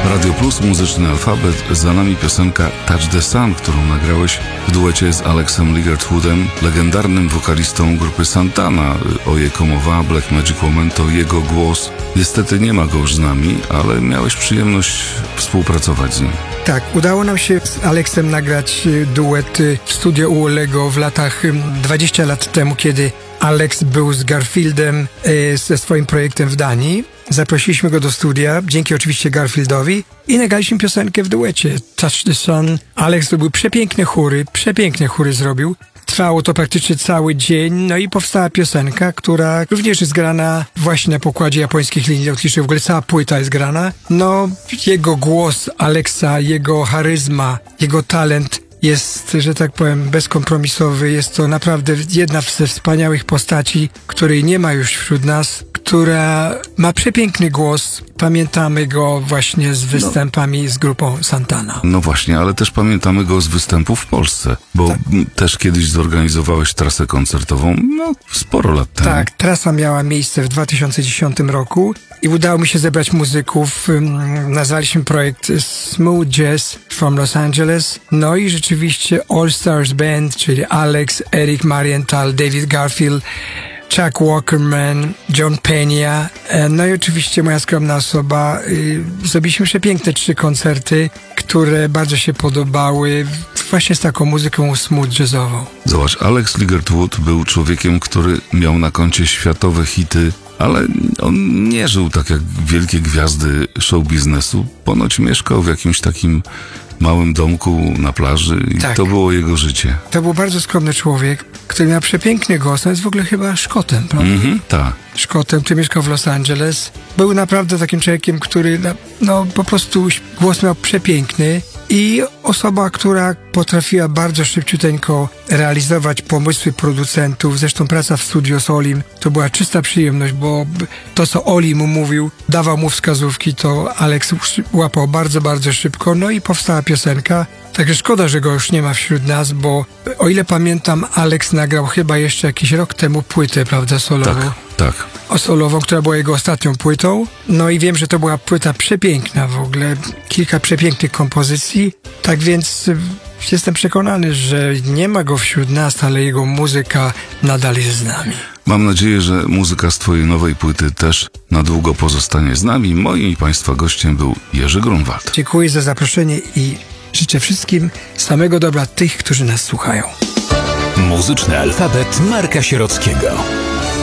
Radio Plus, muzyczny alfabet. Za nami piosenka Touch the Sun, którą nagrałeś w duecie z Alexem Ligertwoodem, legendarnym wokalistą grupy Santana. O jego mowa, Black Magic Woman, to jego głos. Niestety nie ma go już z nami, ale miałeś przyjemność współpracować z nim. Tak, udało nam się z Alexem nagrać duet w studio u Ollego w latach 20 lat temu, kiedy Alex był z Garfieldem ze swoim projektem w Danii. Zaprosiliśmy go do studia, dzięki oczywiście Garfieldowi, i nagraliśmy piosenkę w duecie Touch the Sun. Alex zrobił przepiękne chóry zrobił. Trwało to praktycznie cały dzień, no i powstała piosenka, która również jest grana właśnie na pokładzie japońskich linii lotniczych. W ogóle cała płyta jest grana. No, jego głos Alexa, jego charyzma, jego talent jest, że tak powiem, bezkompromisowy. Jest to naprawdę jedna ze wspaniałych postaci, której nie ma już wśród nas, która ma przepiękny głos. Pamiętamy go właśnie z występami z grupą Santana. No właśnie, ale też pamiętamy go z występów w Polsce, bo tak. Też kiedyś zorganizowałeś trasę koncertową, sporo lat temu. Tak, trasa miała miejsce w 2010 roku i udało mi się zebrać muzyków. Nazwaliśmy projekt Smooth Jazz from Los Angeles. No i rzeczywiście All Stars Band, czyli Alex, Eric Marienthal, David Garfield, Chuck Walkerman, John Peña, no i oczywiście moja skromna osoba. Zrobiliśmy przepiękne 3 koncerty, które bardzo się podobały, właśnie z taką muzyką smooth jazzową. Zobacz, Alex Ligertwood był człowiekiem, który miał na koncie światowe hity, ale on nie żył tak jak wielkie gwiazdy show biznesu. Ponoć mieszkał w jakimś takim małym domku na plaży i tak. To było jego życie. To był bardzo skromny człowiek, który miał przepiękny głos. On jest w ogóle chyba Szkotem, prawda? Tak. Szkotem, który mieszkał w Los Angeles. Był naprawdę takim człowiekiem, który po prostu głos miał przepiękny i osoba, która potrafiła bardzo szybciuteńko realizować pomysły producentów. Zresztą praca w studio z Olim to była czysta przyjemność, bo to, co Oli mu mówił, dawał mu wskazówki, to Alex łapał bardzo, bardzo szybko. No i powstała piosenka. Także szkoda, że go już nie ma wśród nas, bo o ile pamiętam, Alex nagrał chyba jeszcze jakiś rok temu płytę, prawda, solową? Tak. Solową, która była jego ostatnią płytą. No i wiem, że to była płyta przepiękna w ogóle. Kilka przepięknych kompozycji. Tak więc jestem przekonany, że nie ma go wśród nas, ale jego muzyka nadal jest z nami. Mam nadzieję, że muzyka z twojej nowej płyty też na długo pozostanie z nami. Moim i państwa gościem był Jerzy Grunwald. Dziękuję za zaproszenie i życzę wszystkim samego dobra tych, którzy nas słuchają. Muzyczny alfabet Marka Sierockiego.